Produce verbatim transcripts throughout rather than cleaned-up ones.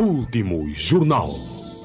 Último Jornal.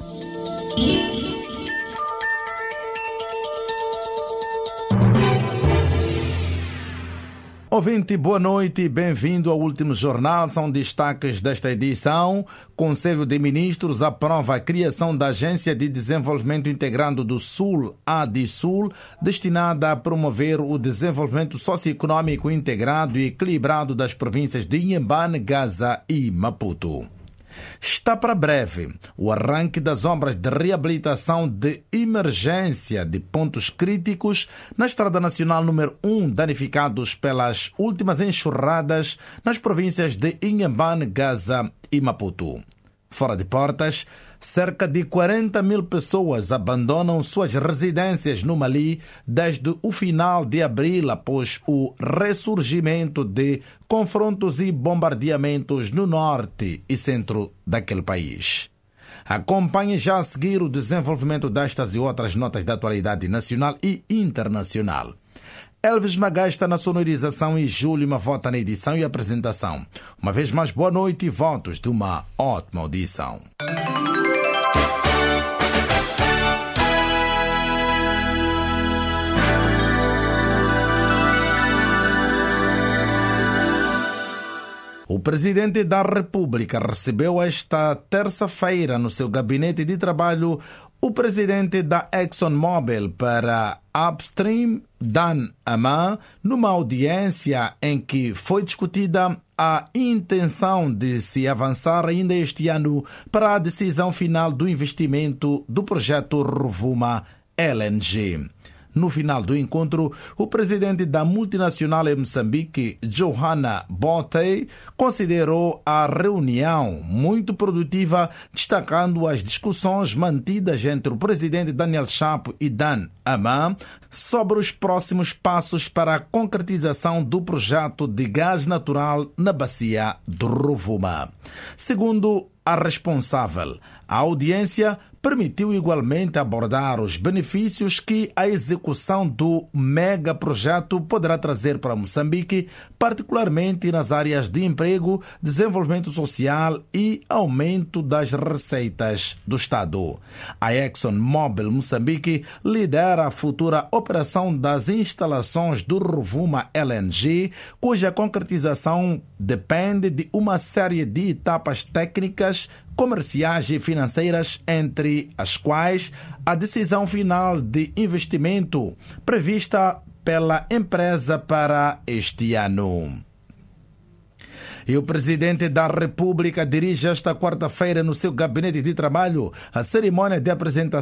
Ouvinte, boa noite e bem-vindo ao Último Jornal. São destaques desta edição. Conselho de Ministros aprova a criação da Agência de Desenvolvimento Integrado do Sul, ADISUL, destinada a promover o desenvolvimento socioeconômico integrado e equilibrado das províncias de Inhambane, Gaza e Maputo. Está para breve o arranque das obras de reabilitação de emergência de pontos críticos na Estrada Nacional número um, danificados pelas últimas enxurradas nas províncias de Inhambane, Gaza e Maputo. Fora de portas, cerca de quarenta mil pessoas abandonam suas residências no Mali desde o final de abril, após o ressurgimento de confrontos e bombardeamentos no norte e centro daquele país. Acompanhe já a seguir o desenvolvimento destas e outras notas da atualidade nacional e internacional. Elvis Magai está na sonorização e Júlio Mavota na edição e apresentação. Uma vez mais, boa noite e votos de uma ótima audição. O presidente da República recebeu esta terça-feira no seu gabinete de trabalho o presidente da ExxonMobil para Upstream, Dan Aman, numa audiência em que foi discutida a intenção de se avançar ainda este ano para a decisão final do investimento do projeto Rovuma L N G. No final do encontro, o presidente da multinacional em Moçambique, Johanna Botei, considerou a reunião muito produtiva, destacando as discussões mantidas entre o presidente Daniel Chapo e Dan Aman sobre os próximos passos para a concretização do projeto de gás natural na bacia do Rovuma. Segundo a responsável, a audiência permitiu igualmente abordar os benefícios que a execução do megaprojeto poderá trazer para Moçambique, particularmente nas áreas de emprego, desenvolvimento social e aumento das receitas do Estado. A ExxonMobil Moçambique lidera a futura operação das instalações do Rovuma L N G, cuja concretização depende de uma série de etapas técnicas, comerciais e financeiras, entre as quais a decisão final de investimento prevista pela empresa para este ano. E o presidente da República dirige esta quarta-feira no seu gabinete de trabalho a cerimônia de apresentação